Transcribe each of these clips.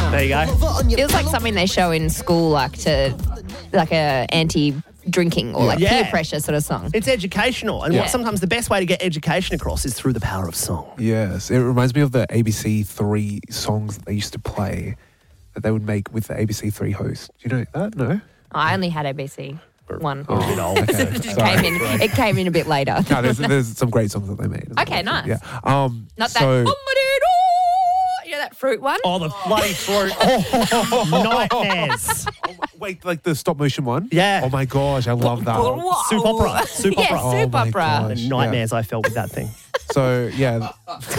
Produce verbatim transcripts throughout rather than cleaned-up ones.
There you go. Feels like something they show in school, like to, like a anti-drinking or like Yeah. peer pressure sort of song. It's educational, and Yeah. what, sometimes the best way to get education across is through the power of song. Yes, it reminds me of the A B C three songs that they used to play that they would make with the A B C three host. Do you know that? No? I only had A B C one. We're a bit old. Okay. it, Sorry. came in, it came in a bit later. No, there's, there's some great songs that they made. Okay, nice. Yeah. Um, Not that. so, You know that fruit one? Oh, the bloody fruit. Oh, nightmares. wait, like the stop motion one? Yeah. Oh my gosh, I love that. Whoa. Soup opera. Soup Yeah, opera. soup Oh my opera. The gosh, nightmares I felt with that thing. yeah. So, yeah.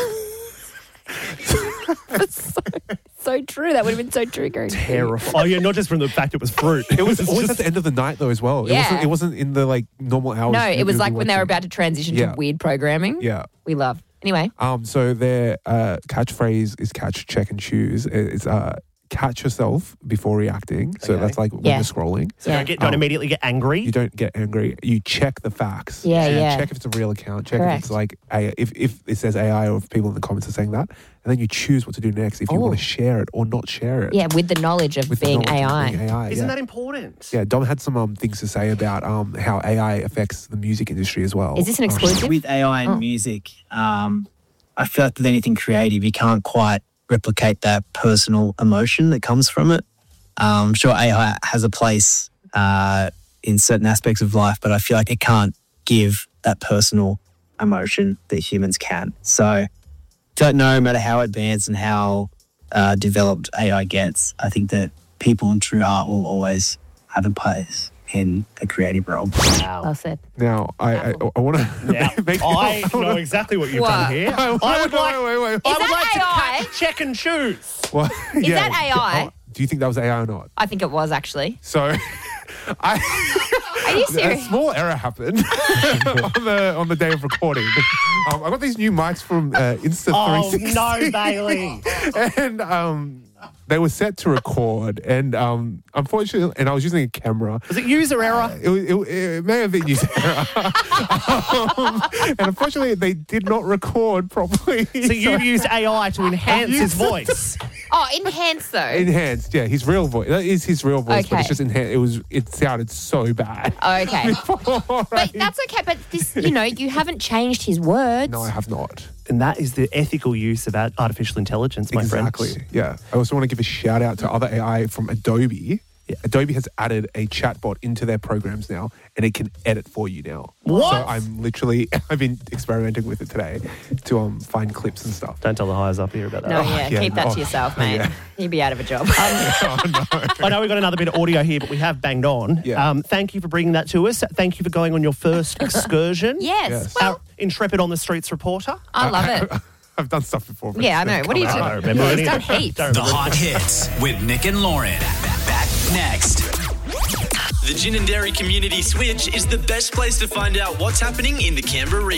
So true. That would have been so triggering. Terrifying. Oh, yeah, not just from the fact it was fruit. It was always at the end of the night though as well. It Yeah. wasn't it wasn't in the like normal hours. No, it you'd was be like when they were watching. about to transition Yeah. to weird programming. Yeah. We love. Anyway. Um so their uh catchphrase is catch, check and choose. It's uh catch yourself before reacting. So Okay. that's like when Yeah. you're scrolling. So Yeah. don't, get, don't Oh. immediately get angry. You don't get angry. You check the facts. Yeah, And yeah. Check if it's a real account. Check Correct. if it's like a, if if it says A I or if people in the comments are saying that, and then you choose what to do next. If you Oh. want to share it or not share it. Yeah, with the knowledge of With the being knowledge A of I. being A I. Isn't yeah. that important? Yeah, Dom had some um, things to say about um, how A I affects the music industry as well. Is this an Um, exclusive? With A I and Oh. music, um, I feel like with anything creative, you can't quite replicate that personal emotion that comes from it. Um, I'm sure A I has a place uh, in certain aspects of life, but I feel like it can't give that personal emotion that humans can. So I feel like no matter how advanced and how uh, developed A I gets, I think that people and true art will always have a place in the creative realm. Wow. Well said. Now, I I, I want to Now, make I know exactly what you've What? done here. I would wait, like, wait, wait, wait. I Is would that like A I? to catch, check and choose. What? Is that A I? Oh, do you think that was A I or not? I think it was actually. So, I. Are you A serious? small error happened on the on the day of recording. Um, I got these new mics from uh, Insta Oh, three sixty. no, Bailey. And um, they were set to record, and um, unfortunately, and I was using a camera. Was it user error? It, was- it, it may have been user error. um, and unfortunately, they did not record properly. So you used A I to enhance his voice. Oh, enhanced though. enhanced, yeah, his real voice. That is his real voice, but Okay. it's just enhanced. It was. It sounded so bad. Okay. All But right. that's okay. But this, you know, you haven't changed his words. No, I have not. And that is the ethical use of art- artificial intelligence, my Exactly. friends. Yeah. I also want to give a shout out to other A I from Adobe. Yeah. Adobe has added a chatbot into their programs now, and it can edit for you now. What? So I'm literally, I've been experimenting with it today to um find clips and stuff. Don't tell the highs up here about that. No, Oh, yeah, yeah, keep that no. to yourself, mate. Yeah. You'd be out of a job. I know we've got another bit of audio here, but we have banged on. Yeah. Um, thank you for bringing that to us. Thank you for going on your first excursion. yes. Yes. Well, Our intrepid on the streets reporter. I love it. I've done stuff before. but Yeah, I it's know. never What are you come doing? out. I don't remember He's any done of it. heaps. Don't The remember. Hot Hits with Nick and Lauren. Back, back next. The Gin and Dairy Community Switch is the best place to find out what's happening in the Canberra region.